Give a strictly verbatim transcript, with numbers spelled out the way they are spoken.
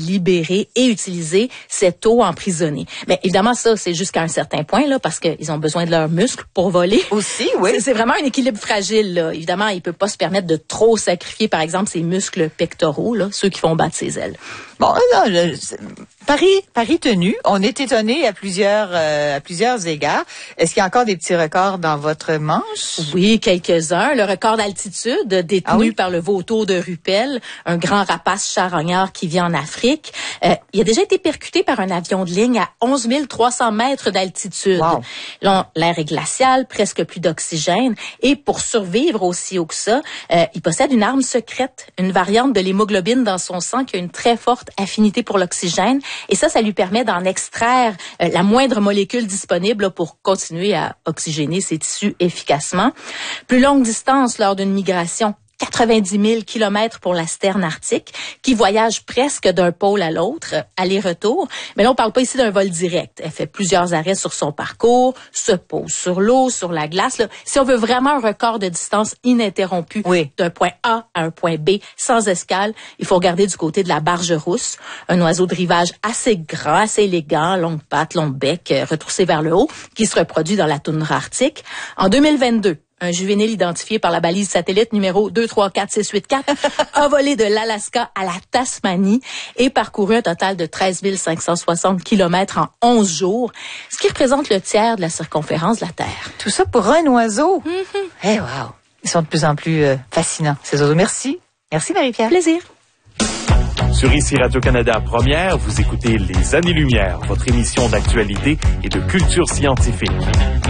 libérer et utiliser cette eau emprisonnée. Mais évidemment, ça, c'est jusqu'à un certain point, là, parce qu'ils ont besoin de leurs muscles pour voler. Aussi, oui. C'est, c'est vraiment un équilibre fragile, là. Évidemment, il peut pas se permettre de trop sacrifier, par exemple, ses muscles pectoraux, là, ceux qui font battre ses ailes. Bon, non, je, Paris, Paris tenu. On est étonné à plusieurs, euh, à plusieurs égards. Est-ce qu'il y a encore des petits records dans votre manche? Oui, quelques-uns. Le record d'altitude détenu ah oui? par le vautour de Rupel, un grand rapace charognard qui vit en Afrique. Euh, il a déjà été percuté par un avion de ligne à onze mille trois cents mètres d'altitude. Wow. Là, l'air est glacial, presque plus d'oxygène. Et pour survivre aussi haut que ça, euh, il possède une arme secrète, une variante de l'hémoglobine dans son sang qui a une très forte affinité pour l'oxygène. Et ça, ça lui permet d'en extraire euh, la moindre molécule disponible là, pour continuer à oxygéner ses tissus efficacement. Plus longue distance lors d'une migration, quatre-vingt-dix mille kilomètres pour la sterne arctique, qui voyage presque d'un pôle à l'autre, aller-retour. Mais là, on parle pas ici d'un vol direct. Elle fait plusieurs arrêts sur son parcours, se pose sur l'eau, sur la glace. Là. Si on veut vraiment un record de distance ininterrompu oui. d'un point A à un point B, sans escale, il faut regarder du côté de la barge rousse, un oiseau de rivage assez grand, assez élégant, longue patte, long bec, euh, retroussé vers le haut, qui se reproduit dans la toundra arctique. En deux mille vingt-deux, un juvénile identifié par la balise satellite numéro deux trois quatre six huit quatre a volé de l'Alaska à la Tasmanie et parcouru un total de treize mille cinq cent soixante kilomètres en onze jours, ce qui représente le tiers de la circonférence de la Terre. Tout ça pour un oiseau? Mm-hmm. Eh hey, wow! Ils sont de plus en plus euh, fascinants, ces oiseaux. Merci. Merci, Marie-Pierre. Plaisir. Sur ici Radio-Canada Première, vous écoutez Les Années-Lumière, votre émission d'actualité et de culture scientifique.